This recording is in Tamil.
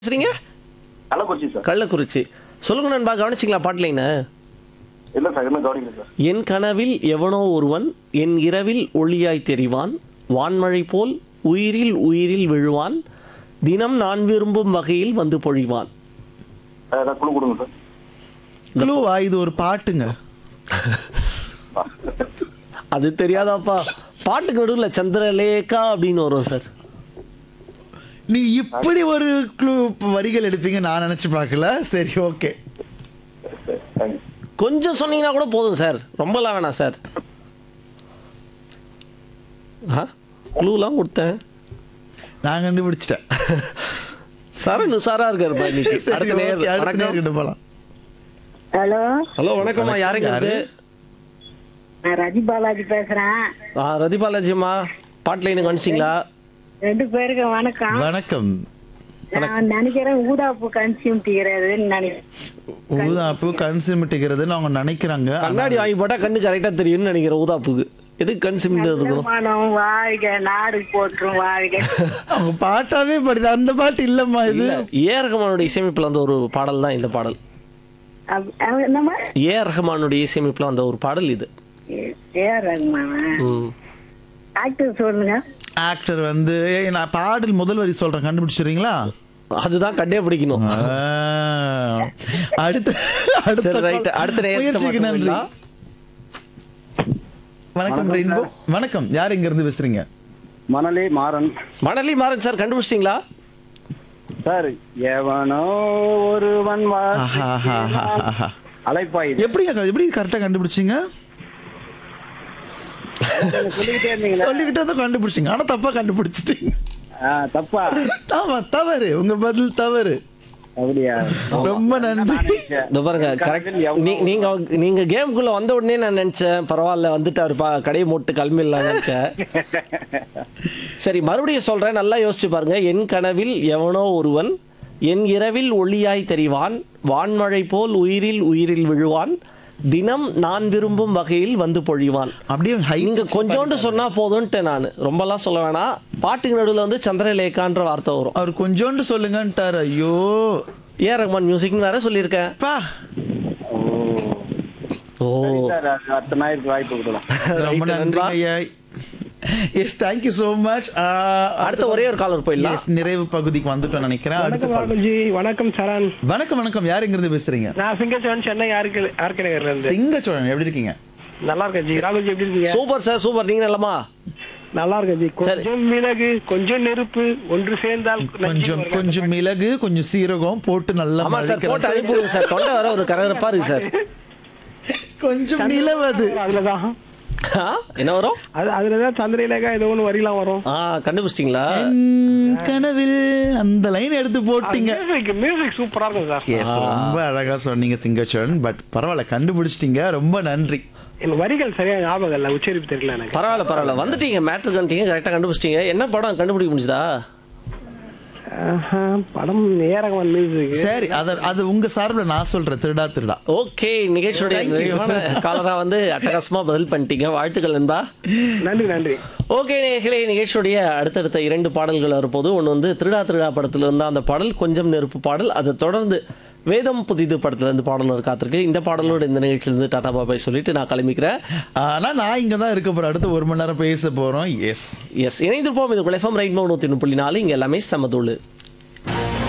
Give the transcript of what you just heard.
பேசுறீங்க? கள்ளக்குறிச்சி சார். கள்ளக்குறிச்சி. சொல்லுங்க நண்பா, கவனிச்சிங்களா பாட்டுலைன்னு? இல்ல சார், இன்னும் கவனிக்கல சார். என் கனவில் எவனோ ஒருவன் என் இரவில் ஒளியாய் தெரிவான், வான்மழை போல் உயிரில் உயிரில் விழுவான், தினம் நான் விரும்பும் வகையில் வந்து பொழிவான். ஏதாவது குழு கொடுங்க சார். க்ளூவா? இது ஒரு பாட்டுங்க. அது தெரியாதாப்பா? பாட்டுக்கு நடுவில் சந்திரலேகா அப்படின்னு வரும் சார். நீ இப்படி ஒரு க்ளூ வரிகள் எடுப்பீங்க நான் நினைச்சு பார்க்கல. சரி, ஓகே. தேங்க்யூ. கொஞ்சம் சொன்னீங்கன்னா கூட போதும் சார், ரொம்பலாம் வேணாம் சார். க்ளூலாம் கொடுத்தேன். நான் கண்டுபிடிச்சிட்டேன். சரண் உஷாரா இருக்காருப்பா இன்னைக்கு. சரி, அடுத்த okay, நேயர். அடுத்த வணக்கம். நேயர்கிட்ட போலாம். ஹலோ, ஹலோ, வணக்கம்மா. யாருங்க இது? நான் ரதி பாலாஜி பேசுறேன். ரதி பாலாஜிம்மா, பாட்டுலைன்னு கவனிச்சிங்களா? ரெண்டு பேருக்கு வணக்கம். வணக்கம். நான் நினைக்கிறேன் ஊதாப்பு கன்சியூம் தீரதுன்னு நினைக்கிறேன். ஊதாப்பு கன்சிமிட்டுகிறதுன்னு அவங்க நினைக்கிறாங்க. கண்ணாடி வாங்கி போட்டா கண்ணு கரெக்டா தெரியும்னு நினைக்கிறேன் ஊதாப்புக்கு. எதுக்கு கன்சியூம் இருக்கணும்? மனம் வாழ்க, நாடு போற்றும் வாழ்க. அவங்க பாட்டாவே படிது. அந்த பாட்டு இல்லம்மா இது. ஏ ரஹ்மானுடைய இசையமைப்புல வந்த ஒரு பாடல் தான் இந்த பாடல். என்னமா? ஏ ரஹ்மானுடைய இசையமைப்புல வந்த ஒரு பாடல் இது. ஏஆர் ரஹ்மானா? ம். ஆக்டர் சொல்லுங்க. ஆக்டர் வந்து நான் பாடல் முதல் வரி சொல்றேன், கண்டுபிடிச்சிடுறீங்களா? அதுதான் கண்டே பிடிக்கணும். அடுத்த அடுத்த சரி, right. அடுத்த நேயர்கிட்ட முயற்சிக்கு நன்றி. மாட்டோங்களா? வணக்கம் ரெயின்போ. வணக்கம், யார் எங்க இருந்து பேசுறீங்க? மணலி மாறன் மணலி மாறன் சார், கண்டுபிடிச்சிட்டீங்களா? சார். எவனோ ஒருவன் ஆஹாஹாஹாஹா. அலைப்பாய் எப்படி கரெக்டா கண்டுபிடிச்சீங்க? சொல்லிக்கிட்டே இருந்தீங்களா? சொல்லிக்கிட்டே தான் கண்டுபிடிச்சீங்க, ஆனா தப்பா கண்டுபிடிச்சிட்டீங்க. தப்பா? ஆமா, தவறு. உங்க பதில் தவறு. அப்படியா? ரொம்ப நன்றி. இந்த பாருங்க, கரெக்ட். நீங்க கேமுக்குள்ள வந்த உடனே நான் நினைச்சேன் பரவாயில்ல வந்துட்டாருப்பா, கடையை மூட்டு கிளம்பிடலாம் நினைச்சேன். சரி, மறுபடியும் சொல்றேன், நல்லா யோசிச்சு பாருங்க. என் கனவில் எவனோ ஒருவன் என் இரவில் ஒளியாய் தெரிவான், வான்மழை போல் உயிரில் உயிரில் விழுவான், தினம் நான் விரும்பும் வகையில் வந்து பொழிவான். அப்படியே நீங்க கொஞ்சோண்டு சொன்னா போதும்ட்டு, நான் ரொம்பலாம் சொல்ல வேணாம். பாட்டுக்கு நடுவில் வந்து சந்திரலேகான்ற வார்த்தை வரும். அவர் கொஞ்சோண்டு சொல்லுங்கன்ட்டார். ஐயோ, ஏ ரஹ்மான் மியூசிக்னு வேற சொல்லியிருக்கேன். பா. ஓ, சார், அடுத்த நாயிற்கு வாய்ப்பு கொடுக்கலாம். ரொம்ப நன்றி ஐயா. S, thank you so much. அடுத்த ஒரே ஒரு காலர் போயிடலாம். Yes, நிறைவு பகுதிக்கு வந்துட்டோம் நினைக்கிறேன். அடுத்த வணக்கம் ராகுல்ஜி. வணக்கம் சரண். வணக்கம். வணக்கம், யார் எங்க இருந்து பேசுறீங்க? நான் சிங்கச்சோழன், சென்னை ஆர்கே நகர்ல இருந்து. சிங்கச்சோழன், எப்படி இருக்கீங்க? நல்லா இருக்கேன் ஜி. ராகுல்ஜி எப்படி இருக்கீங்க? Super sir, super. நீங்க நல்லமா? நல்லா இருக்கேன் ஜி. கொஞ்சம் மிளகு, கொஞ்சம் நெருப்பு, ஒன்று சேர்ந்தால் கொஞ்சம் கொஞ்சம் மிளகு, கொஞ்சம் சீரகம் போட்டு நல்லா ஆமா சார், போட்டு அனுப்பிடுங்க சார். தொண்டை வர ஒரு கரகரப்பா இருக்கு சார். கொஞ்சம் நிலவது. அதுலதான் என்ன வரும்? அதுலதான் சந்திரலேகா ஏதோ ஒன்று வரிலாம் வரும். கண்டுபிடிச்சிட்டீங்களா? கனவில் அந்த லைன் எடுத்து போட்டீங்க. மியூசிக் சூப்பரா இருக்கும் சார். எஸ், ரொம்ப அழகா சொன்னீங்க சிங்கச்சோழன். பட் பரவாயில்ல, கண்டுபிடிச்சிட்டீங்க. ரொம்ப நன்றி. எனக்கு வரிகள் சரியா ஞாபகம் இல்ல, உச்சரிப்பு தெரியல எனக்கு. பரவாயில்ல பரவாயில்ல, வந்துட்டீங்க, மேட்ரு கண்டிங்க, கரெக்டா கண்டுபிடிச்சிட்டீங்க. என்ன படம் கண்டுபிடிக்க முடிஞ்சதா? படம் ஏரகமன் மியூசிக். சரி, அது உங்க சார்பில் நான் சொல்றேன். திருடா திருடா. ஓகே, நிகழ்ச்சியுடைய நிறைவான காலரா வந்து அட்டகாசமா பதில் பண்ணிட்டீங்க. வாழ்த்துக்கள் நண்பா. நன்றி நன்றி. ஓகே நேயர்களே, நிகழ்ச்சியுடைய அடுத்தடுத்த 2 பாடல்கள் வரப்போது. ஒன்று வந்து திருடா திருடா படத்துல இருந்து அந்த பாடல், கொஞ்சம் நெருப்பு பாடல். அதை தொடர்ந்து வேதம் புதிது படத்துல இருந்து பாடல் காத்திருக்கு. இந்த பாடலோட இந்த நிகழ்ச்சியிலிருந்து டாடா பாபாய் சொல்லிட்டு நான் கிளம்பிக்கிறேன். ஆனா நான் இங்க தான் இருக்க போறேன். அடுத்த 1 மணி நேரம் பேச போறோம். எஸ், இணைந்திருப்போம். இது FM ரெயின்போ 103.4. இங்க எல்லாமே சமதூளு.